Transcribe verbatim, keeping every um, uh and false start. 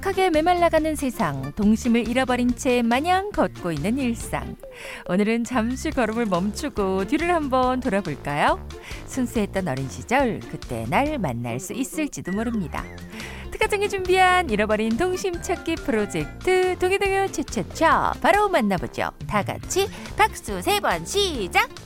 빡빡하게 메말라가는 세상, 동심을 잃어버린 채 마냥 걷고 있는 일상. 오늘은 잠시 걸음을 멈추고 뒤를 한번 돌아볼까요? 순수했던 어린 시절, 그때 날 만날 수 있을지도 모릅니다. 특가정이 준비한 잃어버린 동심 찾기 프로젝트 동해동요 차차차 바로 만나보죠. 다 같이 박수 세 번 시작!